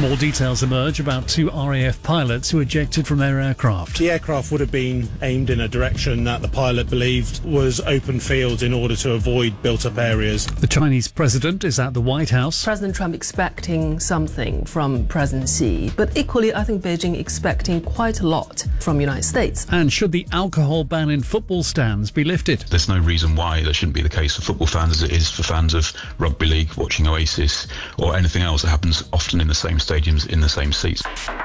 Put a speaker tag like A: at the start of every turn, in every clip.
A: More details emerge about two RAF pilots who ejected from their aircraft.
B: The aircraft would have been aimed in a direction that the pilot believed was open fields in order to avoid built-up areas.
A: The Chinese president is at the White House.
C: President Trump expecting something from President Xi, but equally I think Beijing expecting quite a lot from the United States.
A: And should the alcohol ban in football stands be lifted?
D: There's no reason why that shouldn't be the case for football fans as it is for fans of rugby league, watching Oasis, or anything else that happens often in the same stadiums, in the same seats.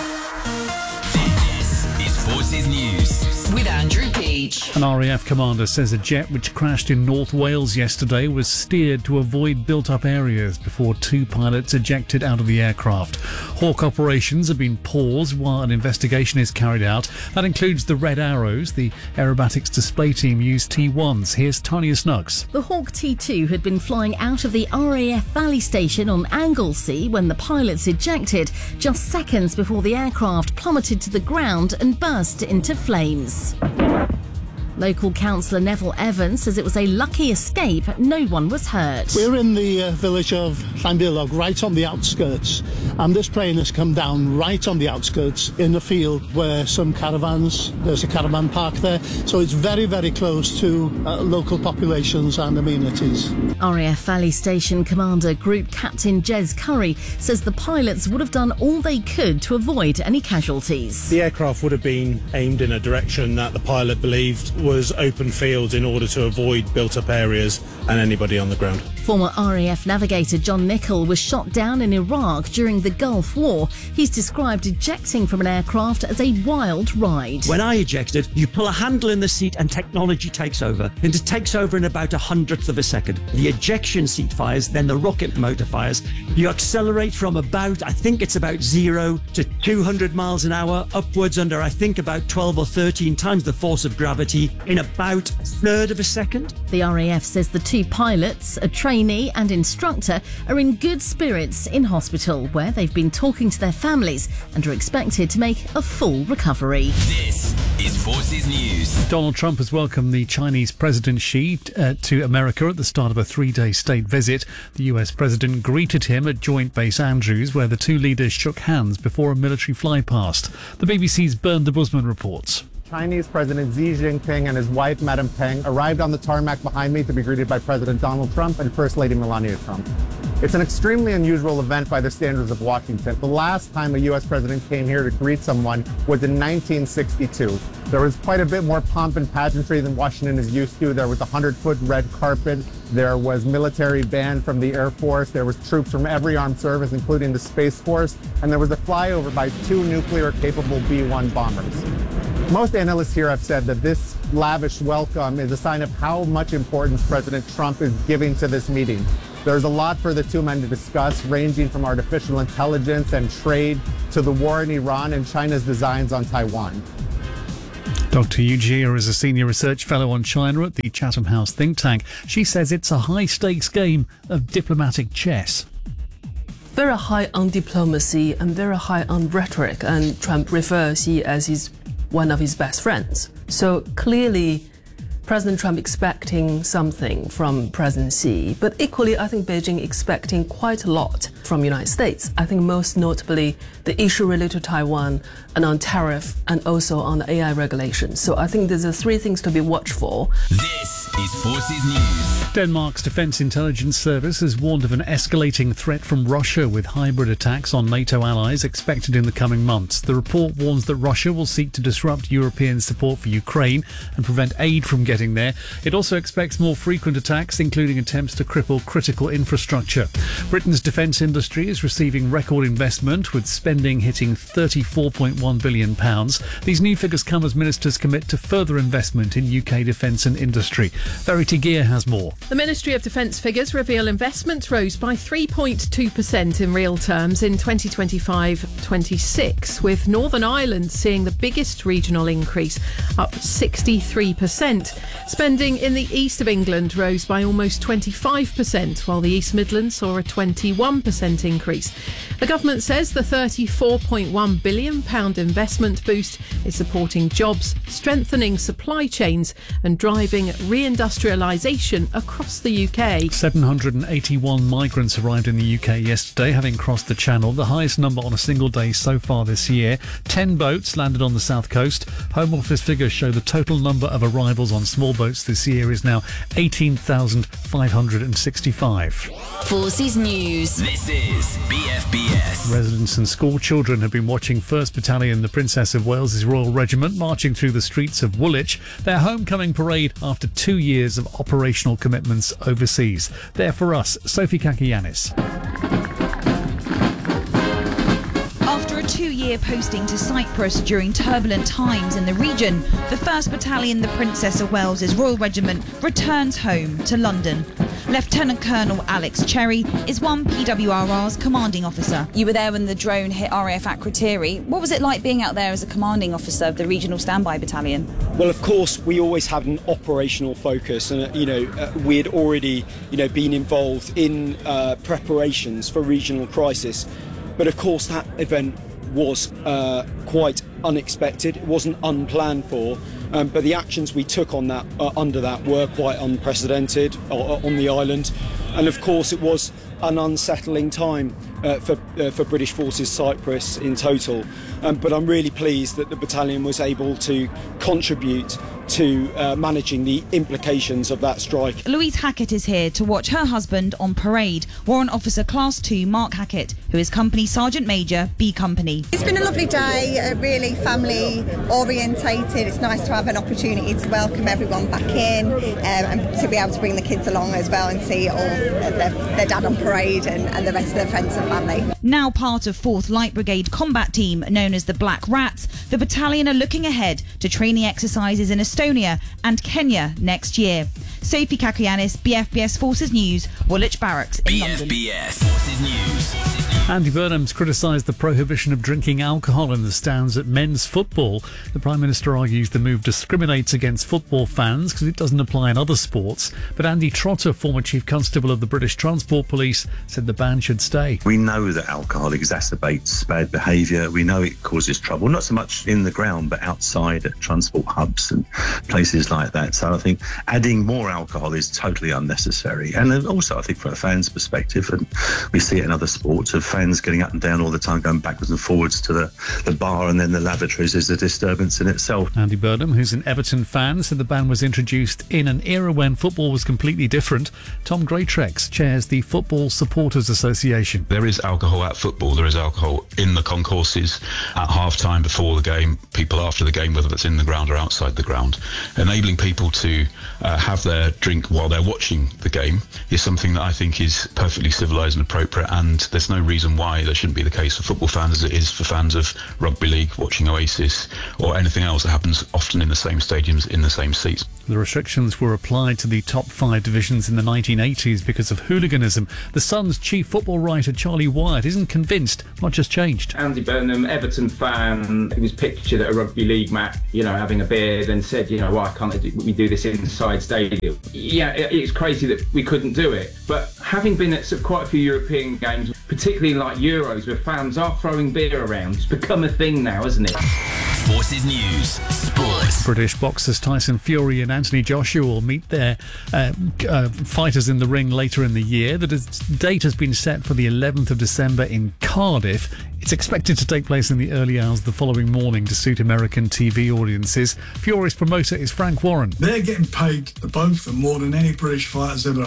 E: This is Forces News with Andrew Peach.
A: An RAF commander says a jet which crashed in North Wales yesterday was steered to avoid built-up areas before two pilots ejected out of the aircraft. Hawk operations have been paused while an investigation is carried out. That includes the Red Arrows. The aerobatics display team used T1s. Here's Tanya Snuggs.
F: The Hawk T2 had been flying out of the RAF Valley Station on Anglesey when the pilots ejected, just seconds before the aircraft plummeted to the ground and burst into flames. Local councillor Neville Evans says it was a lucky escape. No one was hurt.
G: We're in the village of Llanbilog, right on the outskirts, and this plane has come down right on the outskirts in a field where some caravans, there's a caravan park there, so it's very, very close to local populations and amenities.
F: RAF Valley Station Commander Group Captain Jez Curry says the pilots would have done all they could to avoid any casualties.
B: The aircraft would have been aimed in a direction that the pilot believed was open fields in order to avoid built-up areas and anybody on the ground.
F: Former RAF navigator John Nichol was shot down in Iraq during the Gulf War. He's described ejecting from an aircraft as a wild ride.
H: When I ejected, you pull a handle in the seat and technology takes over. And it takes over in about 1/100th of a second. The ejection seat fires, then the rocket motor fires. You accelerate from about 0 to 200 miles an hour, upwards under, about 12 or 13 times the force of gravity in about 1/3 of a second.
F: The RAF says the two pilots, a trainee and instructor, are in good spirits in hospital, where they've been talking to their families and are expected to make a full recovery.
E: This is Forces News.
A: Donald Trump has welcomed the Chinese President Xi to America at the start of a 3-day state visit. The US President greeted him at Joint Base Andrews, where the two leaders shook hands before a military flypast. The BBC's Bernd de Busman reports.
I: Chinese President Xi Jinping and his wife, Madame Peng, arrived on the tarmac behind me to be greeted by President Donald Trump and First Lady Melania Trump. It's an extremely unusual event by the standards of Washington. The last time a U.S. president came here to greet someone was in 1962. There was quite a bit more pomp and pageantry than Washington is used to. There was a 100-foot red carpet. There was military band from the Air Force. There was troops from every armed service, including the Space Force. And there was a flyover by 2 nuclear-capable B-1 bombers. Most analysts here have said that this lavish welcome is a sign of how much importance President Trump is giving to this meeting. There's a lot for the two men to discuss, ranging from artificial intelligence and trade to the war in Iran and China's designs on Taiwan.
A: Dr. Yu Jia is a senior research fellow on China at the Chatham House think tank. She says it's a high-stakes game of diplomatic chess.
C: Very high on diplomacy and very high on rhetoric, and Trump refers Xi as one of his best friends. So clearly, President Trump expecting something from President Xi, but equally I think Beijing expecting quite a lot from the United States. I think most notably the issue related to Taiwan and on tariff and also on the AI regulations. So I think there's 3 things to be watched for.
E: This is Forces News.
A: Denmark's Defence Intelligence Service has warned of an escalating threat from Russia, with hybrid attacks on NATO allies expected in the coming months. The report warns that Russia will seek to disrupt European support for Ukraine and prevent aid from getting there. It also expects more frequent attacks, including attempts to cripple critical infrastructure. Britain's defence industry is receiving record investment, with spending hitting £34.1 billion. These new figures come as ministers commit to further investment in UK defence and industry. Verity Gear has more.
J: The Ministry of Defence figures reveal investment rose by 3.2% in real terms in 2025-26, with Northern Ireland seeing the biggest regional increase, up 63%. Spending in the east of England rose by almost 25%, while the East Midlands saw a 21% increase. The government says the £34.1 billion investment boost is supporting jobs, strengthening supply chains and driving reindustrialisation across across the UK.
A: 781 migrants arrived in the UK yesterday, having crossed the Channel, the highest number on a single day so far this year. 10 boats landed on the south coast. Home Office figures show the total number of arrivals on small boats this year is now 18,565.
E: Forces News. This is BFBS.
A: Residents and school children have been watching 1st Battalion, the Princess of Wales's Royal Regiment, marching through the streets of Woolwich, their homecoming parade after 2 years of operational commitments overseas. There for us, Sophie Kakianis.
K: After a 2-year posting to Cyprus during turbulent times in the region, the 1st Battalion, the Princess of Wales's Royal Regiment, returns home to London. Lieutenant Colonel Alex Cherry is one PWRR's commanding officer.
L: You were there when the drone hit RAF Akrotiri. What was it like being out there as a commanding officer of the Regional Standby Battalion?
M: Well, of course, we always had an operational focus, and we had already, been involved in preparations for regional crisis. But of course, that event was quite unexpected. It wasn't unplanned for. But the actions we took on that under that were quite unprecedented on the island, and of course it was an unsettling time for British Forces Cyprus in total. But I'm really pleased that the battalion was able to contribute to managing the implications of that strike.
K: Louise Hackett is here to watch her husband on parade, Warrant Officer Class 2 Mark Hackett, who is Company Sergeant Major, B Company.
N: It's been a lovely day, really family orientated. It's nice to have an opportunity to welcome everyone back in and to be able to bring the kids along as well and see all their dad on parade and the rest of their friends and family.
K: Now part of 4th Light Brigade combat team known as the Black Rats, the battalion are looking ahead to training exercises in Estonia and Kenya next year. Sophie Kakianis, BFBS Forces News, Woolwich Barracks in London.
E: BFBS Forces News.
A: Andy Burnham's criticised the prohibition of drinking alcohol in the stands at men's football. The Prime Minister argues the move discriminates against football fans because it doesn't apply in other sports. But Andy Trotter, former Chief Constable of the British Transport Police, said the ban should stay.
O: We know that alcohol exacerbates bad behaviour. We know it causes trouble, not so much in the ground, but outside at transport hubs and places like that. So I think adding more alcohol is totally unnecessary. And then also, I think from a fan's perspective, and we see it in other sports, of fans getting up and down all the time, going backwards and forwards to the bar and then the lavatories is a disturbance in itself.
A: Andy Burnham, who's an Everton fan, said the ban was introduced in an era when football was completely different. Tom Greatrex chairs the Football Supporters Association.
D: There is alcohol at football. There is alcohol in the concourses at half-time, before the game, people after the game, whether that's in the ground or outside the ground. Enabling people to have their drink while they're watching the game is something that I think is perfectly civilised and appropriate, and there's no reason why that shouldn't be the case for football fans as it is for fans of rugby league watching Oasis or anything else that happens often in the same stadiums, in the same seats.
A: The restrictions were applied to the top 5 divisions in the 1980s because of hooliganism. The Sun's chief football writer Charlie Wyatt isn't convinced much has changed.
P: Andy Burnham, Everton fan, he was pictured at a rugby league match, having a beard, and said, why can't we do this inside stadium? Yeah, it's crazy that we couldn't do it. But having been at quite a few European games, particularly like Euros, where fans are throwing beer around, it's become a thing now, isn't it?
E: Forces News Sports.
A: British boxers Tyson Fury and Anthony Joshua will meet their fighters in the ring later in the year. The date has been set for the 11th of December in Cardiff. It's expected to take place in the early hours of the following morning to suit American TV audiences. Fury's promoter is Frank Warren.
Q: They're getting paid, both of them, more than any British fighters ever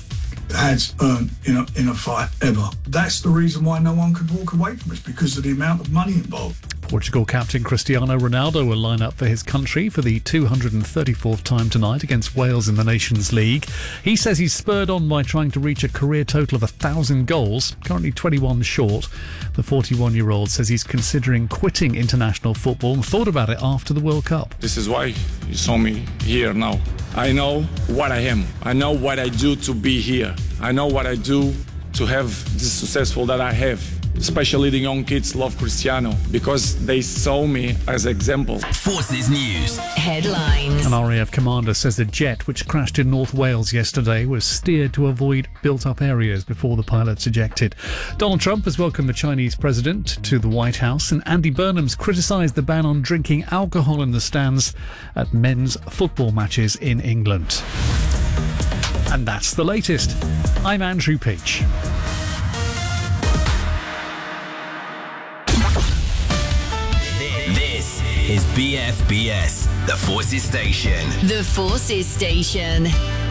Q: has earned in a fight ever. That's the reason why no one could walk away from it, because of the amount of money involved.
A: Portugal captain Cristiano Ronaldo will line up for his country for the 234th time tonight against Wales in the Nations League. He says he's spurred on by trying to reach a career total of 1,000 goals, currently 21 short. The 41-year-old says he's considering quitting international football and thought about it after the World Cup.
R: This is why you saw me here now. I know what I am. I know what I do to be here. I know what I do to have this successful that I have. Especially the young kids love Cristiano because they saw me as an example.
E: Forces News headlines.
A: An RAF commander says a jet which crashed in North Wales yesterday was steered to avoid built-up areas before the pilots ejected. Donald Trump has welcomed the Chinese president to the White House, and Andy Burnham's criticised the ban on drinking alcohol in the stands at men's football matches in England. And that's the latest. I'm Andrew Peach.
E: This is BFBS, the Forces Station.
F: The Forces Station.